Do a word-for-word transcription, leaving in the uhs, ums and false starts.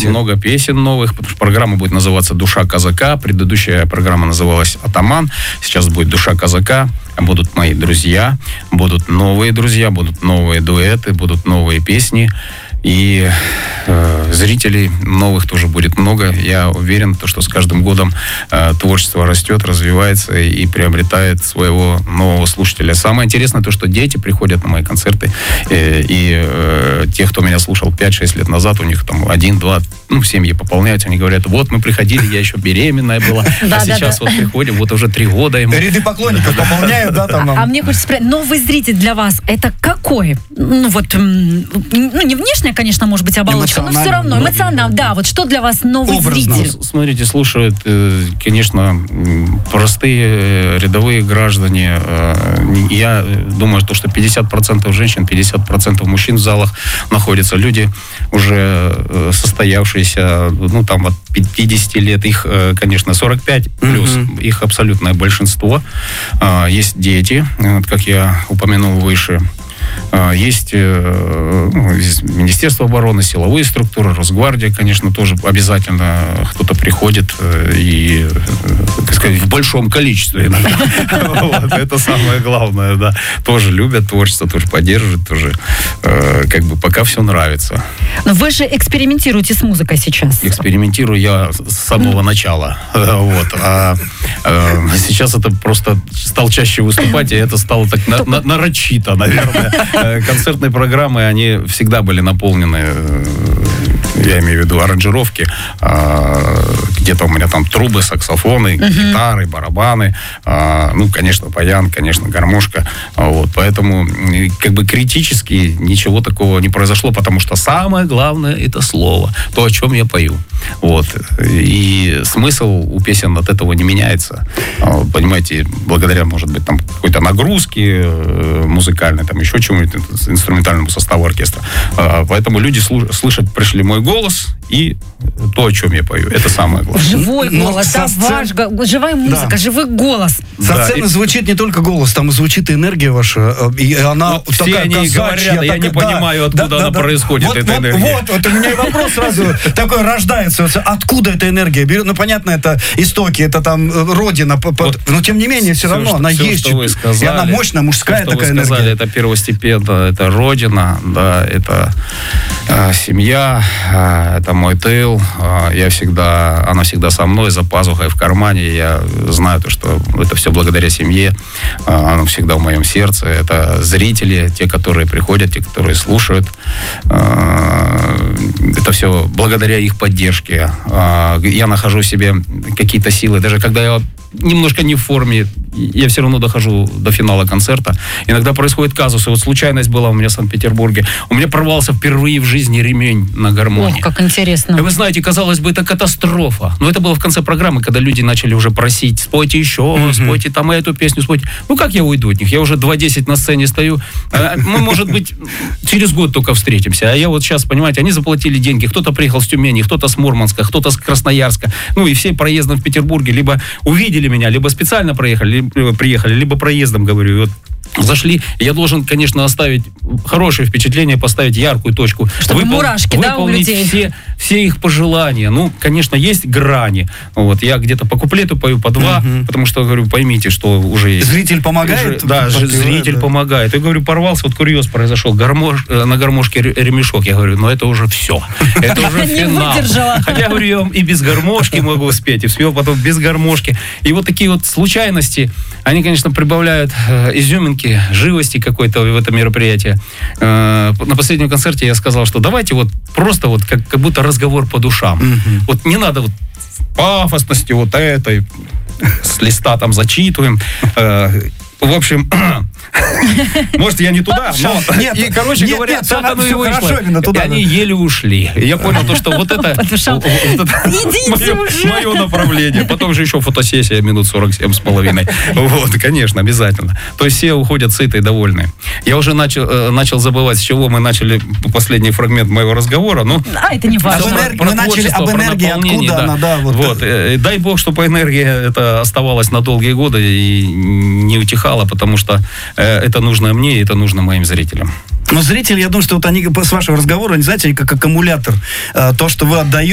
концерте. Много песен новых, потому что программа будет называться «Душа казака». Предыдущая программа называлась «Атаман». Сейчас будет «Душа казака». Будут мои друзья, будут новые друзья, будут новые дуэты, будут новые песни. И э, зрителей новых тоже будет много. Я уверен, что с каждым годом э, творчество растет, развивается и приобретает своего нового слушателя. Самое интересное то, что дети приходят на мои концерты. Э, и э, те, кто меня слушал пять-шесть лет назад, у них там один-два, ну, семьи пополняются. Они говорят, вот мы приходили, я еще беременная была, а сейчас вот приходим, вот уже три года ему. Ряды поклонников пополняют, да, там. А мне хочется спросить, новый зритель для вас, это какой? Ну, вот, ну, не внешне, конечно, может быть, оболочка, но все равно, эмоционально, да, вот что для вас новый Образно. зритель? Смотрите, слушают, конечно, простые рядовые граждане. Я думаю, то, что пятьдесят процентов женщин, пятьдесят процентов мужчин в залах находятся. Люди уже состоявшиеся, ну, там, от пятидесяти лет, их, конечно, сорок пять плюс, mm-hmm. их абсолютное большинство. Есть дети, как я упомянул выше. Есть ну, Министерство обороны, силовые структуры, Росгвардия, конечно, тоже обязательно кто-то приходит и, так сказать, в большом количестве иногда. Это самое главное, да. Тоже любят творчество, тоже поддерживают, тоже как бы пока все нравится. Но вы же экспериментируете с музыкой сейчас. Экспериментирую я с самого начала. Вот. А сейчас это просто стал чаще выступать, и это стало так нарочито, наверное. Концертные программы, они всегда были наполнены, я имею в виду аранжировки, где-то у меня там трубы, саксофоны, uh-huh. гитары, барабаны, ну, конечно, баян, конечно, гармошка, вот, поэтому как бы критически ничего такого не произошло, потому что самое главное это слово, то, о чем я пою, вот, и смысл у песен от этого не меняется, понимаете, благодаря, может быть, там какой-то нагрузке музыкальной, там еще чему-нибудь, инструментальному составу оркестра, поэтому люди слышат, пришли мой голос и то, о чем я пою, это самое главное. Живой голос, да, сцен... ваш, живая музыка, да. живой голос. Со да, сцены и... звучит не только голос, там звучит и энергия ваша, и она вот такая все они казачья, говорят, так, я не да, понимаю, откуда да, она да, происходит, вот, эта вот, энергия. Вот, вот у меня и вопрос сразу такой рождается, откуда эта энергия берет, ну, понятно, это истоки, это там родина, вот, но тем не менее, все, все равно, что, она все, есть, что вы сказали, и она мощная, мужская все, такая что вы сказали, энергия. Это первостепенно, это родина, да, это э, семья, э, это мой тыл, э, я всегда, она всегда со мной, за пазухой, в кармане, я знаю то, что это все благодаря семье, э, оно всегда в моем сердце, это зрители, те, которые приходят, те, которые слушают, э, это все благодаря их поддержке, э, я нахожу в себе какие-то силы, даже когда я немножко не в форме, я все равно дохожу до финала концерта. Иногда происходят казусы. Вот случайность была у меня в Санкт-Петербурге. У меня порвался впервые в жизни ремень на гармонии. Ох, как интересно. И вы знаете, казалось бы, это катастрофа. Но это было в конце программы, когда люди начали уже просить, спойте еще, mm-hmm. спойте там эту песню, спойте. Ну, как я уйду от них? Я уже два десять на сцене стою. Мы, может быть, через год только встретимся. А я вот сейчас, понимаете, они заплатили деньги. Кто-то приехал с Тюмени, кто-то с Мурманска, кто-то с Красноярска. Ну, и все проездом в Петербурге либо увидели меня, либо специально проехали, либо приехали, либо проездом, говорю, вот зашли. Я должен, конечно, оставить хорошее впечатление, поставить яркую точку. Чтобы Выпол... мурашки, да, у людей. Все, все их пожелания. Ну, конечно, есть грани. Вот, я где-то по куплету пою, по два, угу. потому что, говорю, поймите, что уже... Зритель помогает? Уже, да, подпевает, зритель да. помогает. Я говорю, порвался, вот курьез произошел, гармош, на гармошке ремешок. Я говорю, ну, это уже все. Это уже финал. Хотя, говорю, я и без гармошки могу спеть, и спел потом без гармошки. И вот такие вот случайности, они, конечно, прибавляют изюминки, живости какой-то в это мероприятие. На последнем концерте я сказал, что давайте вот просто вот как, как будто разговор по душам. Mm-hmm. Вот не надо вот пафосности вот этой, с листа там зачитываем. В общем, может, я не туда, но... Нет, и, короче нет, говоря, нет, так оно и вышло. Туда, и они да. еле ушли. И я понял то, что вот это, вот это мое, мое направление. Потом же еще фотосессия минут сорок семь с половиной. Вот, конечно, обязательно. То есть все уходят сытые, довольные. Я уже начал, начал забывать, с чего мы начали последний фрагмент моего разговора. Ну, а, это не важно. Энерг... Мы начали об энергии, откуда да. она, да. Вот. Вот. Дай бог, чтобы энергия это оставалась на долгие годы и не утихала, потому что это нужно мне, и это нужно моим зрителям. Но зрители, я думаю, что вот они с вашего разговора, они, знаете, как аккумулятор. То, что вы отдаете,